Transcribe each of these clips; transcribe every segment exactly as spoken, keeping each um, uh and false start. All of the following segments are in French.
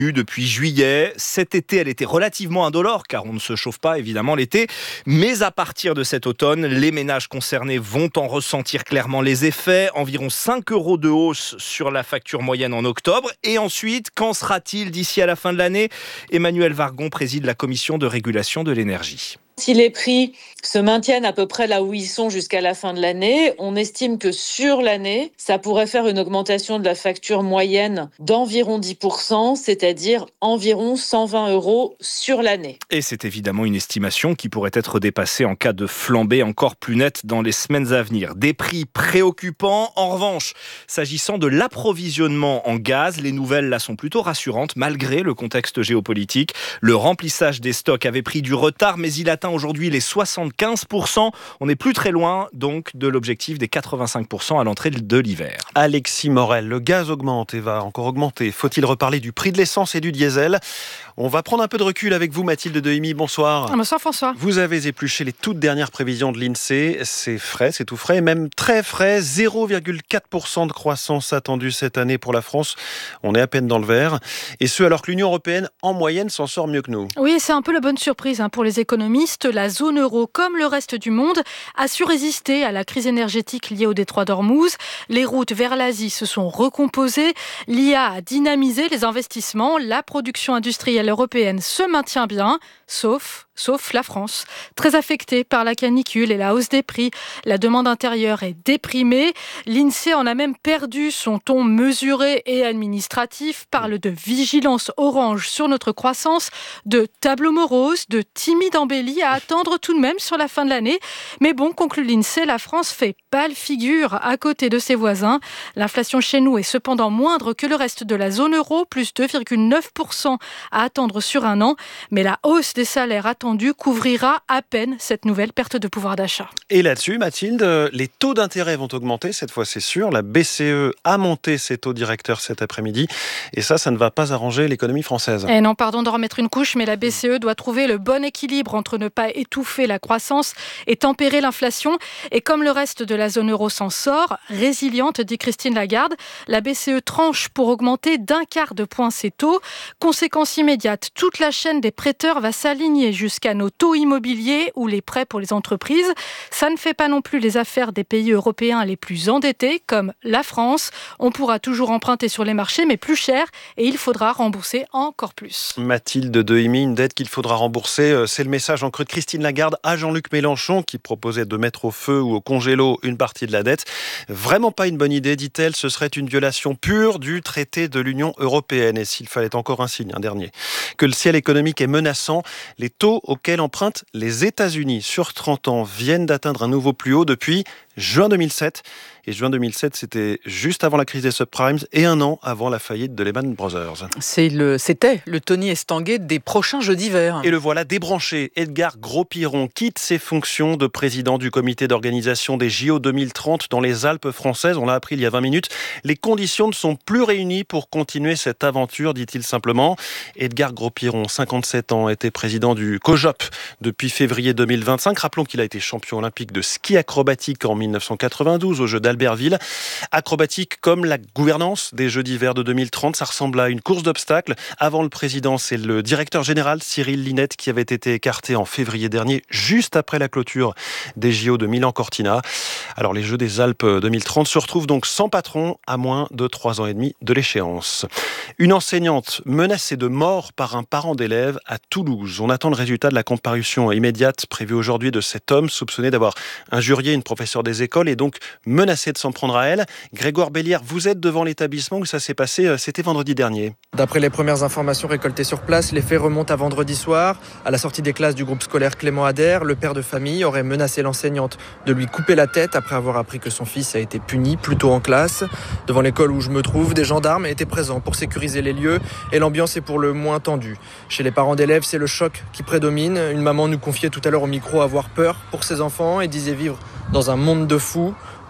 depuis juillet. Cet été, elle était relativement indolore, car on ne se chauffe pas évidemment l'été. Mais à partir de cet automne, les ménages concernés vont en ressentir clairement les effets. Environ cinq euros de hausse sur la facture moyenne en octobre. Et ensuite, qu'en sera-t-il d'ici à la fin de l'année ? Emmanuel Vargon préside la commission de régulation de l'énergie. Si les prix se maintiennent à peu près là où ils sont jusqu'à la fin de l'année, on estime que sur l'année, ça pourrait faire une augmentation de la facture moyenne d'environ dix pour cent, c'est-à-dire environ cent vingt euros sur l'année. Et c'est évidemment une estimation qui pourrait être dépassée en cas de flambée encore plus nette dans les semaines à venir. Des prix préoccupants. En revanche, s'agissant de l'approvisionnement en gaz, les nouvelles là sont plutôt rassurantes malgré le contexte géopolitique. Le remplissage des stocks avait pris du retard, mais il atteint aujourd'hui les soixante-quinze pour cent. On n'est plus très loin donc de l'objectif des quatre-vingt-cinq pour cent à l'entrée de l'hiver. Alexis Morel, le gaz augmente et va encore augmenter. Faut-il reparler du prix de l'essence et du diesel ? On va prendre un peu de recul avec vous, Mathilde Dehimi. Bonsoir. Bonsoir François. Vous avez épluché les toutes dernières prévisions de l'INSEE. C'est frais, c'est tout frais, même très frais. zéro virgule quatre pour cent de croissance attendue cette année pour la France. On est à peine dans le vert. Et ce, alors que l'Union européenne, en moyenne, s'en sort mieux que nous. Oui, c'est un peu la bonne surprise hein, pour les économistes. La zone euro, comme le reste du monde, a su résister à la crise énergétique liée au détroit d'Ormuz. Les routes vers l'Asie se sont recomposées. L'I A a dynamisé les investissements. La production industrielle européenne se maintient bien, sauf... sauf la France, très affectée par la canicule et la hausse des prix. La demande intérieure est déprimée. L'INSEE en a même perdu son ton mesuré et administratif, parle de vigilance orange sur notre croissance, de tableau morose, de timide embellie à attendre tout de même sur la fin de l'année. Mais bon, conclut l'INSEE, la France fait pâle figure à côté de ses voisins. L'inflation chez nous est cependant moindre que le reste de la zone euro, plus deux virgule neuf pour cent à attendre sur un an. Mais la hausse des salaires attendue couvrira à peine cette nouvelle perte de pouvoir d'achat. Et là-dessus, Mathilde, les taux d'intérêt vont augmenter, cette fois c'est sûr. La B C E a monté ses taux directeurs cet après-midi. Et ça, ça ne va pas arranger l'économie française. Et non, pardon de remettre une couche, mais la B C E doit trouver le bon équilibre entre ne pas étouffer la croissance et tempérer l'inflation. Et comme le reste de la zone euro s'en sort, résiliente, dit Christine Lagarde, la B C E tranche pour augmenter d'un quart de point ses taux. Conséquence immédiate, toute la chaîne des prêteurs va s'aligner jusqu'à nos taux immobiliers ou les prêts pour les entreprises. Ça ne fait pas non plus les affaires des pays européens les plus endettés, comme la France. On pourra toujours emprunter sur les marchés, mais plus cher, et il faudra rembourser encore plus. Mathilde Dehimi, une dette qu'il faudra rembourser. C'est le message en creux de Christine Lagarde à Jean-Luc Mélenchon, qui proposait de mettre au feu ou au congélo une partie de la dette. Vraiment pas une bonne idée, dit-elle. Ce serait une violation pure du traité de l'Union européenne. Et s'il fallait encore un signe, un dernier, que le ciel économique est menaçant, les taux auxquels empruntent les États-Unis sur trente ans viennent d'atteindre un nouveau plus haut depuis juin deux mille sept. Et juin deux mille sept, c'était juste avant la crise des subprimes et un an avant la faillite de Lehman Brothers. C'est le, c'était le Tony Estanguet des prochains Jeux d'hiver. Et le voilà débranché. Edgar Gros-Piron quitte ses fonctions de président du comité d'organisation des J O deux mille trente dans les Alpes françaises. On l'a appris il y a vingt minutes. Les conditions ne sont plus réunies pour continuer cette aventure, dit-il simplement. Edgar Gros-Piron, cinquante-sept ans, était président du COJOP depuis février deux mille vingt-cinq. Rappelons qu'il a été champion olympique de ski acrobatique en mille neuf cent quatre-vingt-douze aux Jeux d'Albertville. Acrobatique comme la gouvernance des Jeux d'hiver de deux mille trente, ça ressemble à une course d'obstacles. Avant le président, c'est le directeur général Cyril Linette qui avait été écarté en février dernier, juste après la clôture des J O de Milan-Cortina. Alors les Jeux des Alpes deux mille trente se retrouvent donc sans patron à moins de trois ans et demi de l'échéance. Une enseignante menacée de mort par un parent d'élève à Toulouse. On attend le résultat de la comparution immédiate prévue aujourd'hui de cet homme soupçonné d'avoir injurié une professeure des écoles et donc menacé de s'en prendre à elle. Grégoire Bellière, vous êtes devant l'établissement où ça s'est passé, c'était vendredi dernier. D'après les premières informations récoltées sur place, les faits remontent à vendredi soir. À la sortie des classes du groupe scolaire Clément Adair, le père de famille aurait menacé l'enseignante de lui couper la tête après avoir appris que son fils a été puni plus tôt en classe. Devant l'école où je me trouve, des gendarmes étaient présents pour sécuriser les lieux et l'ambiance est pour le moins tendue. Chez les parents d'élèves, c'est le choc qui prédomine. Une maman nous confiait tout à l'heure au micro avoir peur pour ses enfants et disait vivre dans un monde de fous.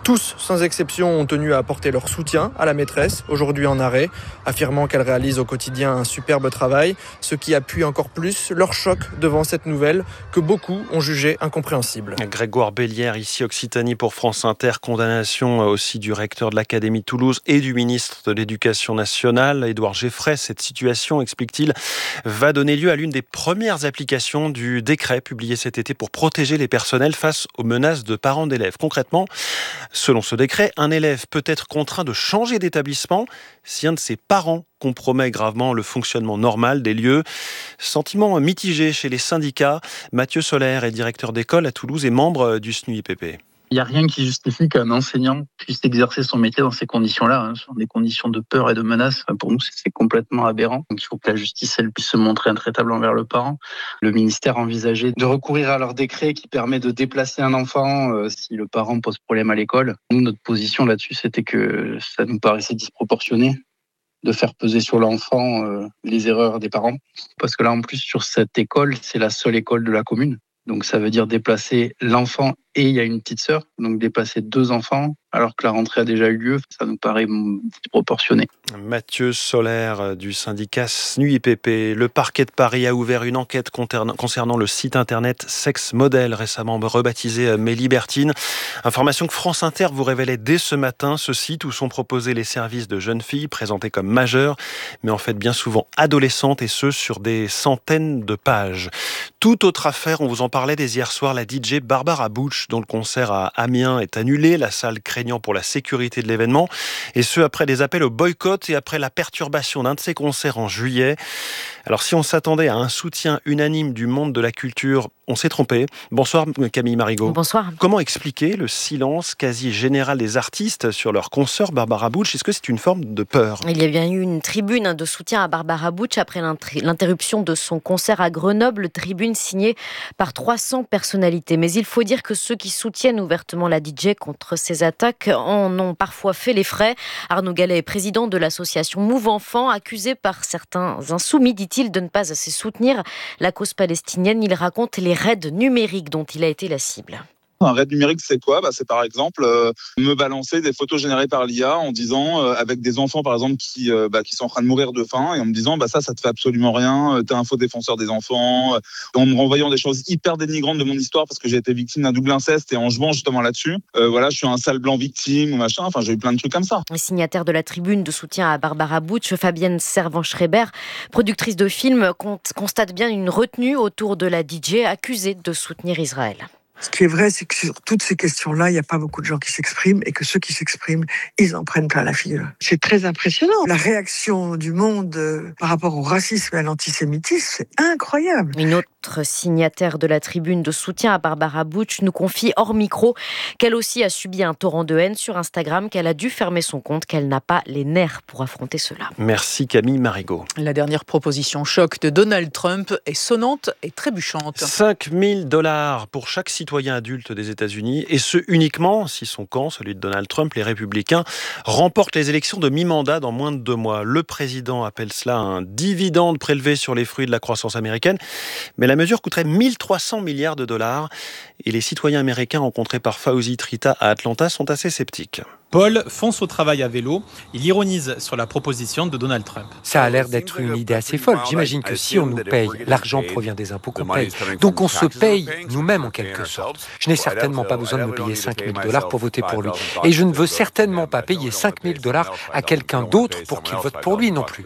Tous, sans exception, ont tenu à apporter leur soutien à la maîtresse, aujourd'hui en arrêt, affirmant qu'elle réalise au quotidien un superbe travail, ce qui appuie encore plus leur choc devant cette nouvelle que beaucoup ont jugée incompréhensible. Grégoire Bellière, ici Occitanie pour France Inter, condamnation aussi du recteur de l'Académie de Toulouse et du ministre de l'Éducation nationale, Édouard Geffray. Cette situation, explique-t-il, va donner lieu à l'une des premières applications du décret publié cet été pour protéger les personnels face aux menaces de parents d'élèves. Concrètement, selon ce décret, un élève peut être contraint de changer d'établissement si un de ses parents compromet gravement le fonctionnement normal des lieux. Sentiment mitigé chez les syndicats. Mathieu Solaire est directeur d'école à Toulouse et membre du S N U I P P. Il n'y a rien qui justifie qu'un enseignant puisse exercer son métier dans ces conditions-là, hein, sur des conditions de peur et de menace. Pour nous, c'est complètement aberrant. Donc, il faut que la justice, elle, puisse se montrer intraitable envers le parent. Le ministère a envisagé de recourir à leur décret qui permet de déplacer un enfant euh, si le parent pose problème à l'école. Nous, notre position là-dessus, c'était que ça nous paraissait disproportionné de faire peser sur l'enfant euh, les erreurs des parents. Parce que là, en plus, sur cette école, c'est la seule école de la commune. Donc ça veut dire déplacer l'enfant et il y a une petite sœur, donc déplacer deux enfants alors que la rentrée a déjà eu lieu, ça nous paraît disproportionné. Mathieu Solaire du syndicat S N U I P P. Le parquet de Paris a ouvert une enquête concernant le site internet Sex Model, récemment rebaptisé Mes Libertines. Information que France Inter vous révélait dès ce matin, ce site où sont proposés les services de jeunes filles présentées comme majeures, mais en fait bien souvent adolescentes, et ce sur des centaines de pages. Toute autre affaire, on vous en parlait dès hier soir, la D J Barbara Butch, dont le concert à Amiens est annulé, la salle craignant pour la sécurité de l'événement, et ce après des appels au boycott et après la perturbation d'un de ses concerts en juillet. Alors si on s'attendait à un soutien unanime du monde de la culture, on s'est trompé. Bonsoir Camille Marigot. Bonsoir. Comment expliquer le silence quasi général des artistes sur leur consoeur Barbara Butch ? Est-ce que c'est une forme de peur ? Il y a bien eu une tribune de soutien à Barbara Butch après l'interruption de son concert à Grenoble, tribune signée par trois cents personnalités. Mais il faut dire que ceux qui soutiennent ouvertement la D J contre ces attaques en ont parfois fait les frais. Arnaud Gallet est président de l'association Move Enfant, accusé par certains insoumis, dit-il, de ne pas assez soutenir la cause palestinienne. Il raconte les raids numériques dont il a été la cible. Un raid numérique, c'est quoi ? bah, C'est par exemple euh, me balancer des photos générées par l'I A en disant, euh, avec des enfants par exemple qui, euh, bah, qui sont en train de mourir de faim, et en me disant bah, ça, ça te fait absolument rien, euh, t'es un faux défenseur des enfants, euh, en me renvoyant des choses hyper dénigrantes de mon histoire parce que j'ai été victime d'un double inceste et en jouant justement là-dessus. Euh, voilà, je suis un sale blanc victime ou machin, enfin j'ai eu plein de trucs comme ça. Les signataires de la tribune de soutien à Barbara Butch, Fabienne Servan-Schreiber, productrice de films, constate bien une retenue autour de la D J accusée de soutenir Israël. Ce qui est vrai, c'est que sur toutes ces questions-là, il n'y a pas beaucoup de gens qui s'expriment et que ceux qui s'expriment, ils en prennent plein la figure. C'est très impressionnant. La réaction du monde euh, par rapport au racisme et à l'antisémitisme, c'est incroyable. Une autre signataire de la tribune de soutien à Barbara Butch nous confie hors micro qu'elle aussi a subi un torrent de haine sur Instagram, qu'elle a dû fermer son compte, qu'elle n'a pas les nerfs pour affronter cela. Merci Camille Marigot. La dernière proposition choc de Donald Trump est sonnante et trébuchante. cinq mille dollars pour chaque citoyen adulte des États-Unis, et ce uniquement si son camp, celui de Donald Trump, les Républicains, remporte les élections de mi-mandat dans moins de deux mois. Le président appelle cela un dividende prélevé sur les fruits de la croissance américaine, mais la mesure coûterait mille trois cents milliards de dollars, et les citoyens américains rencontrés par Fauzi Trita à Atlanta sont assez sceptiques. Paul fonce au travail à vélo. Il ironise sur la proposition de Donald Trump. Ça a l'air d'être une idée assez folle. J'imagine que si on nous paye, l'argent provient des impôts qu'on paye. Donc on se paye nous-mêmes en quelque sorte. Je n'ai certainement pas besoin de me payer cinq mille dollars pour voter pour lui. Et je ne veux certainement pas payer cinq mille dollars à quelqu'un d'autre pour qu'il vote pour lui non plus.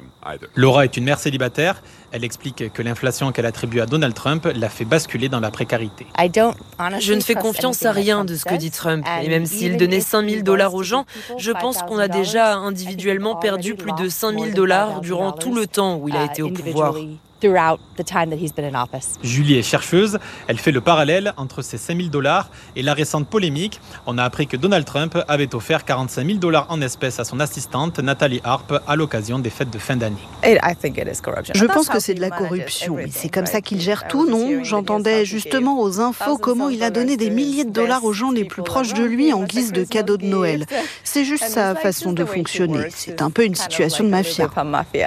Laura est une mère célibataire. Elle explique que l'inflation qu'elle attribue à Donald Trump l'a fait basculer dans la précarité. Je ne fais confiance à rien de ce que dit Trump. Et même s'il donnait cinq mille dollars aux gens, je pense qu'on a déjà individuellement perdu plus de cinq mille dollars durant tout le temps où il a été au pouvoir. Julie est chercheuse. Elle fait le parallèle entre ces cinq mille dollars et la récente polémique. On a appris que Donald Trump avait offert quarante-cinq mille dollars en espèces à son assistante Nathalie Harp à l'occasion des fêtes de fin d'année. Je pense que c'est de la corruption. C'est comme ça qu'il gère tout, non ? J'entendais justement aux infos comment il a donné des milliers de dollars aux gens les plus proches de lui en guise de cadeau de Noël. C'est juste sa façon de fonctionner. C'est un peu une situation de mafia.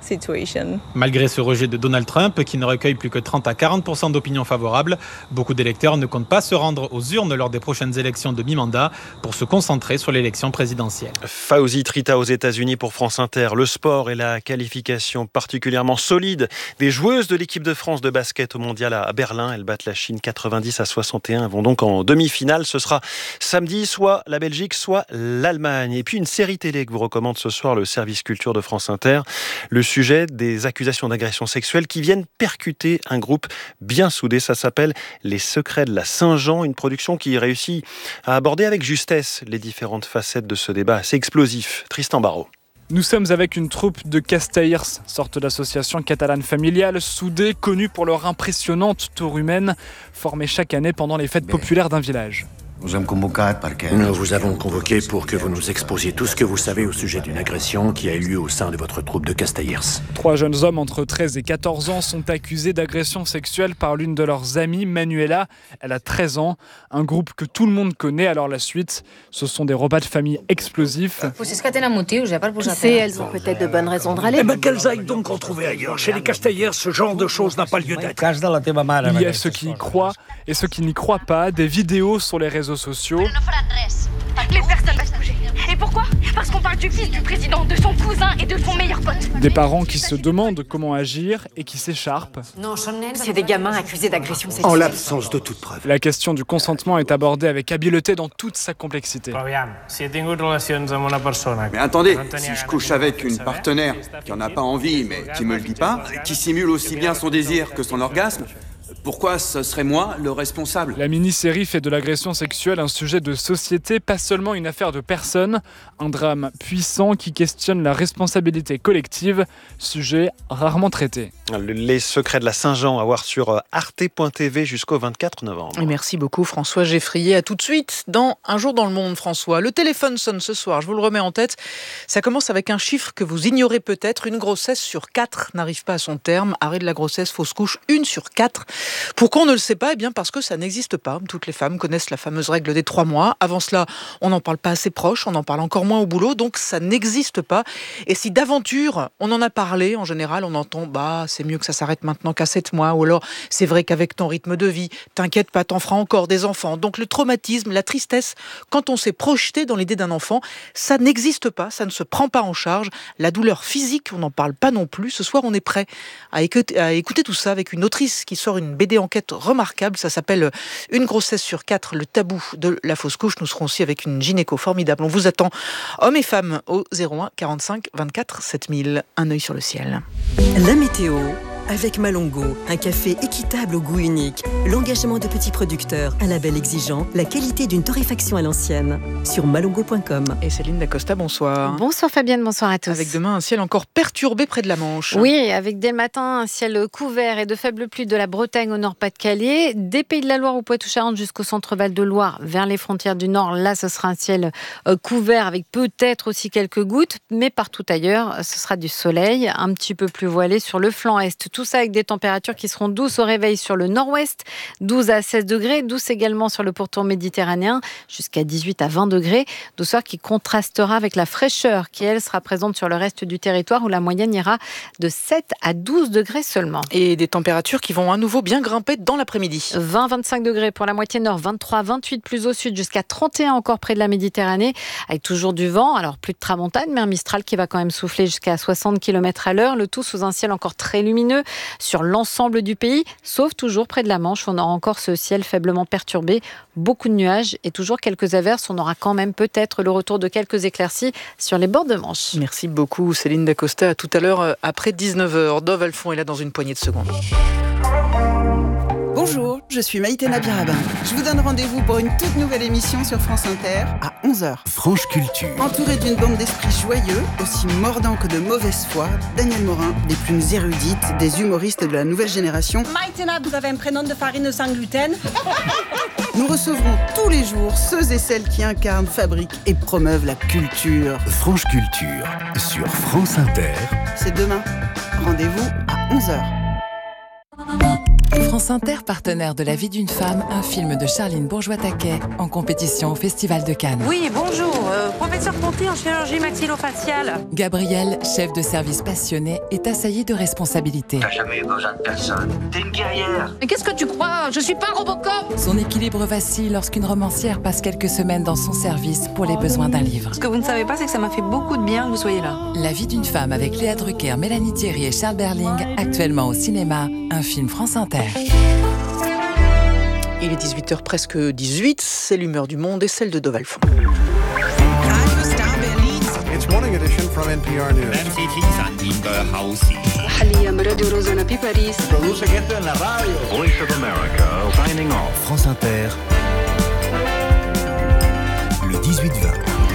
Malgré ce rejet de Donald Trump, qui ne recueille plus que trente à quarante pour cent d'opinions favorables, beaucoup d'électeurs ne comptent pas se rendre aux urnes lors des prochaines élections de mi-mandat pour se concentrer sur l'élection présidentielle. Fauzi Trita aux États-Unis pour France Inter. Le sport et la qualification particulièrement solide des joueuses de l'équipe de France de basket au mondial à Berlin. Elles battent la Chine quatre-vingt-dix à soixante et un. Elles vont donc en demi-finale. Ce sera samedi, soit la Belgique, soit l'Allemagne. Et puis une série télé que vous recommande ce soir, le service culture de France Inter. Le sujet des accusations d'agression sexuelle qui viennent percuter un groupe bien soudé. Ça s'appelle Les Secrets de la Saint-Jean, une production qui réussit à aborder avec justesse les différentes facettes de ce débat assez explosif. Tristan Barraud. Nous sommes avec une troupe de Castellers, sorte d'association catalane familiale, soudée, connue pour leur impressionnante tour humaine, formée chaque année pendant les fêtes populaires d'un village. Nous vous avons convoqué pour que vous nous exposiez tout ce que vous savez au sujet d'une agression qui a eu lieu au sein de votre troupe de Castellers. Trois jeunes hommes entre treize et quatorze ans sont accusés d'agression sexuelle par l'une de leurs amies, Manuela. Elle a treize ans. Un groupe que tout le monde connaît. Alors la suite, ce sont des repas de famille explosifs. Qui sait, elles ont peut-être de bonnes raisons de râler. Eh ben qu'elles aillent donc en trouver ailleurs. Chez les Castellers, ce genre de choses n'a pas lieu d'être. Il y a ceux qui y croient et ceux qui n'y croient pas. Des vidéos sur les réseaux sociaux. Les personnes vont se bouger. Et pourquoi ? Parce qu'on parle du fils du président, de son cousin et de son meilleur pote. Des parents qui se demandent comment agir et qui s'écharpent. C'est des gamins accusés d'agression sexuelle. En l'absence de toute preuve. La question du consentement est abordée avec habileté dans toute sa complexité. Mais attendez, si je couche avec une partenaire qui en a pas envie mais qui me le dit pas, qui simule aussi bien son désir que son orgasme, pourquoi ce serait moi le responsable ? La mini-série fait de l'agression sexuelle un sujet de société, pas seulement une affaire de personnes. Un drame puissant qui questionne la responsabilité collective, sujet rarement traité. Les Secrets de la Saint-Jean à voir sur arte point t v jusqu'au vingt-quatre novembre. Et merci beaucoup François Geffrier. À tout de suite dans Un jour dans le monde, François. Le téléphone sonne ce soir, je vous le remets en tête. Ça commence avec un chiffre que vous ignorez peut-être. Une grossesse sur quatre n'arrive pas à son terme. Arrêt de la grossesse, fausse couche, une sur quatre. Pourquoi on ne le sait pas ? Eh bien parce que ça n'existe pas. Toutes les femmes connaissent la fameuse règle des trois mois. Avant cela, on n'en parle pas assez proche, on en parle encore moins au boulot, donc ça n'existe pas. Et si d'aventure, on en a parlé, en général, on entend « bah c'est mieux que ça s'arrête maintenant qu'à sept mois » ou alors « c'est vrai qu'avec ton rythme de vie, t'inquiète pas, t'en feras encore des enfants ». Donc le traumatisme, la tristesse, quand on s'est projeté dans l'idée d'un enfant, ça n'existe pas, ça ne se prend pas en charge. La douleur physique, on n'en parle pas non plus. Ce soir, on est prêt à écouter, à écouter tout ça avec une autrice qui sort une B D enquête remarquable. Ça s'appelle Une grossesse sur quatre, le tabou de la fausse couche. Nous serons aussi avec une gynéco formidable. On vous attend, hommes et femmes, au zéro un quarante-cinq vingt-quatre sept mille. Un œil sur le ciel. La météo avec Malongo, un café équitable au goût unique, l'engagement de petits producteurs, un label exigeant, la qualité d'une torréfaction à l'ancienne. Sur malongo point com. Et Céline Dacosta, bonsoir. Bonsoir Fabienne, bonsoir à tous. Avec demain un ciel encore perturbé près de la Manche. Oui, avec dès le matin un ciel couvert et de faibles pluies de la Bretagne au Nord-Pas-de-Calais, des Pays de la Loire au Poitou-Charentes jusqu'au centre Val-de-Loire, vers les frontières du Nord. Là, ce sera un ciel couvert avec peut-être aussi quelques gouttes, mais partout ailleurs, ce sera du soleil, un petit peu plus voilé sur le flanc est. Tout ça avec des températures qui seront douces au réveil sur le nord-ouest, douze à seize degrés, douce également sur le pourtour méditerranéen, jusqu'à dix-huit à vingt degrés. Douceur qui contrastera avec la fraîcheur qui, elle, sera présente sur le reste du territoire où la moyenne ira de sept à douze degrés seulement. Et des températures qui vont à nouveau bien grimper dans l'après-midi. vingt à vingt-cinq degrés pour la moitié nord, vingt-trois à vingt-huit plus au sud, jusqu'à trente et un encore près de la Méditerranée, avec toujours du vent, alors plus de tramontane, mais un Mistral qui va quand même souffler jusqu'à soixante kilomètres à l'heure, le tout sous un ciel encore très lumineux sur l'ensemble du pays, sauf toujours près de la Manche. On aura encore ce ciel faiblement perturbé, beaucoup de nuages et toujours quelques averses. On aura quand même peut-être le retour de quelques éclaircies sur les bords de Manche. Merci beaucoup Céline Dacosta. À tout à l'heure après dix-neuf heures. Dove Alphon est là dans une poignée de secondes. Bonjour, je suis Maïté Nabirabin. Je vous donne rendez-vous pour une toute nouvelle émission sur France Inter à onze heures. Franche Culture. Entouré d'une bande d'esprits joyeux, aussi mordants que de mauvaise foi, Daniel Morin, des plus érudites, des humoristes de la nouvelle génération. Maïté Nab, vous avez un prénom de farine sans gluten. Nous recevrons tous les jours ceux et celles qui incarnent, fabriquent et promeuvent la culture. Franche Culture sur France Inter. C'est demain. Rendez-vous à onze heures. France Inter, partenaire de La vie d'une femme, un film de Charline Bourgeois-Taquet, en compétition au Festival de Cannes. Oui, bonjour, euh, professeur Ponty en chirurgie maxillofaciale. Gabrielle, chef de service passionné, est assaillie de responsabilités. T'as jamais eu besoin de personne. T'es une guerrière. Mais qu'est-ce que tu crois? Je suis pas Robocop. Son équilibre vacille lorsqu'une romancière passe quelques semaines dans son service pour les besoins d'un livre. Ce que vous ne savez pas, c'est que ça m'a fait beaucoup de bien que vous soyez là. La vie d'une femme avec Léa Drucker, Mélanie Thierry et Charles Berling, actuellement au cinéma, un film France Inter. Il est dix-huit heures presque dix-huit, c'est l'humeur du monde et celle de Dovalfond. It's morning edition from N P R News. Produce gente en la radio. Voice of America, signing off. France Inter. Le dix-huit vingt.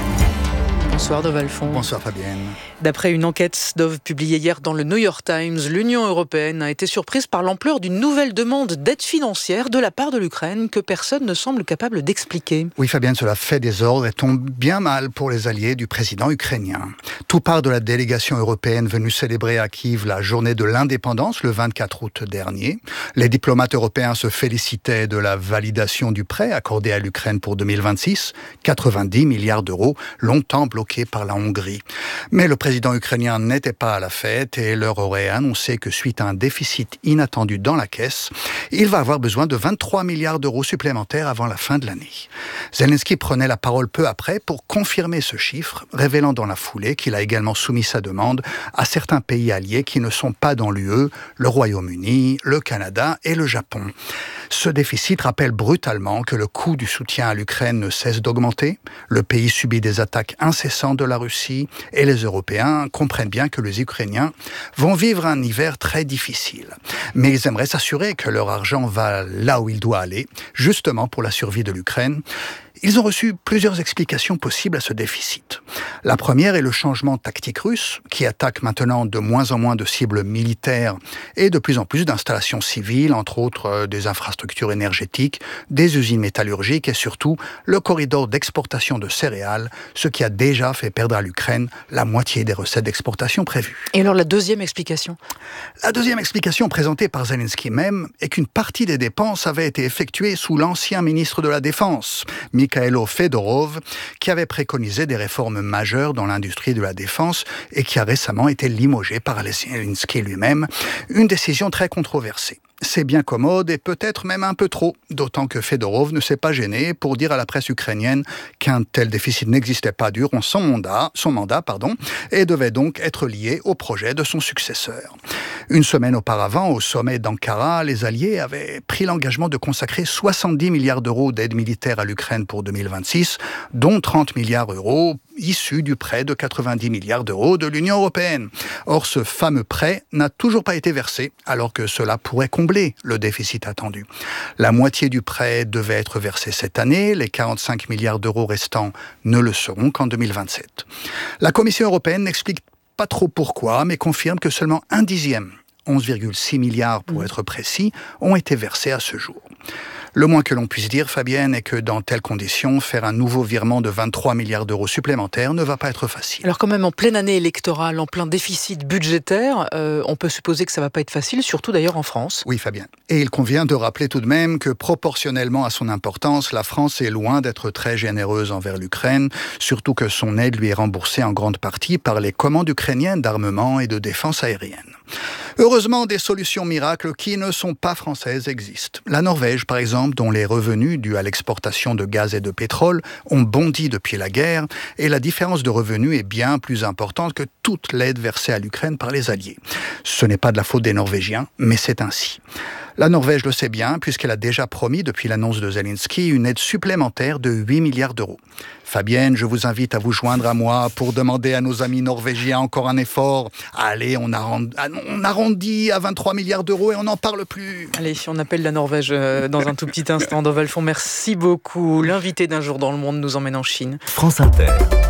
Bonsoir Dovalfond. Bonsoir Fabienne. D'après une enquête Dove publiée hier dans le New York Times, l'Union européenne a été surprise par l'ampleur d'une nouvelle demande d'aide financière de la part de l'Ukraine que personne ne semble capable d'expliquer. Oui Fabienne, cela fait désordre et tombe bien mal pour les alliés du président ukrainien. Tout part de la délégation européenne venue célébrer à Kiev la journée de l'indépendance le vingt-quatre août dernier. Les diplomates européens se félicitaient de la validation du prêt accordé à l'Ukraine pour deux mille vingt-six, quatre-vingt-dix milliards d'euros, longtemps bloqués par la Hongrie. Mais le président Le président ukrainien n'était pas à la fête et leur aurait annoncé que suite à un déficit inattendu dans la caisse, il va avoir besoin de vingt-trois milliards d'euros supplémentaires avant la fin de l'année. Zelensky prenait la parole peu après pour confirmer ce chiffre, révélant dans la foulée qu'il a également soumis sa demande à certains pays alliés qui ne sont pas dans l'U E, le Royaume-Uni, le Canada et le Japon. Ce déficit rappelle brutalement que le coût du soutien à l'Ukraine ne cesse d'augmenter, le pays subit des attaques incessantes de la Russie et les Européens comprennent bien que les Ukrainiens vont vivre un hiver très difficile. Mais ils aimeraient s'assurer que leur argent va là où il doit aller, justement pour la survie de l'Ukraine. Ils ont reçu plusieurs explications possibles à ce déficit. La première est le changement tactique russe, qui attaque maintenant de moins en moins de cibles militaires et de plus en plus d'installations civiles, entre autres des infrastructures énergétiques, des usines métallurgiques et surtout le corridor d'exportation de céréales, ce qui a déjà fait perdre à l'Ukraine la moitié des recettes d'exportation prévues. Et alors la deuxième explication ? La deuxième explication présentée par Zelensky même est qu'une partie des dépenses avait été effectuée sous l'ancien ministre de la Défense, Mikhailo Fedorov, qui avait préconisé des réformes majeures dans l'industrie de la défense et qui a récemment été limogé par Zelensky lui-même, une décision très controversée. C'est bien commode et peut-être même un peu trop, d'autant que Fedorov ne s'est pas gêné pour dire à la presse ukrainienne qu'un tel déficit n'existait pas durant son mandat, son mandat pardon, et devait donc être lié au projet de son successeur. Une semaine auparavant, au sommet d'Ankara, les Alliés avaient pris l'engagement de consacrer soixante-dix milliards d'euros d'aide militaire à l'Ukraine pour deux mille vingt-six, dont trente milliards d'euros issus du prêt de quatre-vingt-dix milliards d'euros de l'Union européenne. Or, ce fameux prêt n'a toujours pas été versé, alors que cela pourrait combler le déficit attendu. La moitié du prêt devait être versée cette année, les quarante-cinq milliards d'euros restants ne le seront qu'en deux mille vingt-sept. La Commission européenne n'explique pas trop pourquoi, mais confirme que seulement un dixième, onze virgule six milliards pour être précis, ont été versés à ce jour. Le moins que l'on puisse dire, Fabienne, est que dans telles conditions, faire un nouveau virement de vingt-trois milliards d'euros supplémentaires ne va pas être facile. Alors quand même, en pleine année électorale, en plein déficit budgétaire, euh, on peut supposer que ça ne va pas être facile, surtout d'ailleurs en France. Oui, Fabienne. Et il convient de rappeler tout de même que proportionnellement à son importance, la France est loin d'être très généreuse envers l'Ukraine, surtout que son aide lui est remboursée en grande partie par les commandes ukrainiennes d'armement et de défense aérienne. Heureusement, des solutions miracles qui ne sont pas françaises existent. La Norvège, par exemple, dont les revenus dus à l'exportation de gaz et de pétrole ont bondi depuis la guerre, et la différence de revenus est bien plus importante que toute l'aide versée à l'Ukraine par les Alliés. Ce n'est pas de la faute des Norvégiens, mais c'est ainsi. La Norvège le sait bien, puisqu'elle a déjà promis, depuis l'annonce de Zelensky, une aide supplémentaire de huit milliards d'euros. Fabienne, je vous invite à vous joindre à moi pour demander à nos amis norvégiens encore un effort. Allez, on arrondit, on arrondit à vingt-trois milliards d'euros et on n'en parle plus. Allez, on appelle la Norvège dans un tout petit instant. Dovalfond, merci beaucoup. L'invité d'un jour dans le monde nous emmène en Chine. France Inter.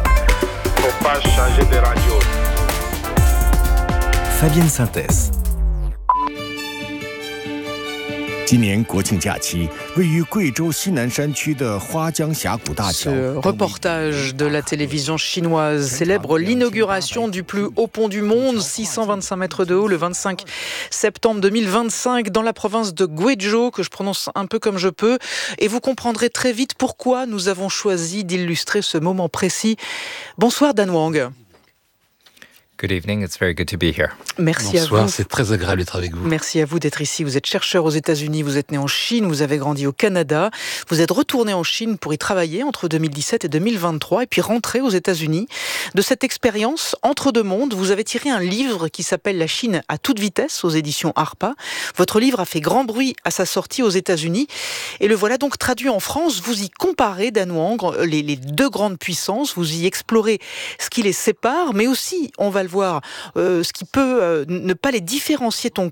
Faut pas changer de radio. Fabienne Synthèse. Ce reportage de la télévision chinoise célèbre l'inauguration du plus haut pont du monde, six cent vingt-cinq mètres de haut, le vingt-cinq septembre deux mille vingt-cinq, dans la province de Guizhou, que je prononce un peu comme je peux. Et vous comprendrez très vite pourquoi nous avons choisi d'illustrer ce moment précis. Bonsoir Dan Wang. Good evening, it's very good to be here. Merci Bonsoir, à vous. Bonsoir, c'est très agréable d'être avec vous. Merci à vous d'être ici. Vous êtes chercheur aux États-Unis, vous êtes né en Chine, vous avez grandi au Canada. Vous êtes retourné en Chine pour y travailler entre deux mille dix-sept et deux mille vingt-trois et puis rentré aux États-Unis. De cette expérience, entre deux mondes, vous avez tiré un livre qui s'appelle La Chine à toute vitesse aux éditions ARPA. Votre livre a fait grand bruit à sa sortie aux États-Unis et le voilà donc traduit en France. Vous y comparez, Dan Wang, les, les deux grandes puissances, vous y explorez ce qui les sépare, mais aussi, on va le voir, euh, ce qui peut euh, ne pas les différencier ton,